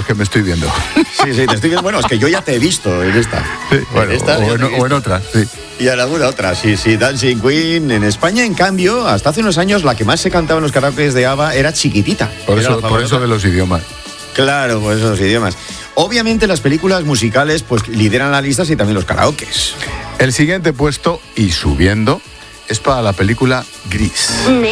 es que me estoy viendo. Sí, te estoy viendo. Bueno, es que yo ya te he visto en esta. Sí, bueno, en esta o en otra, sí. Y en alguna otra, sí, Dancing Queen. En España, en cambio, hasta hace unos años, la que más se cantaba en los karaokes de ABBA era Chiquitita. Por eso de los idiomas. Claro, por eso los idiomas. Obviamente las películas musicales pues lideran las listas y también los karaokes. El siguiente puesto, y subiendo, es para la película Gris.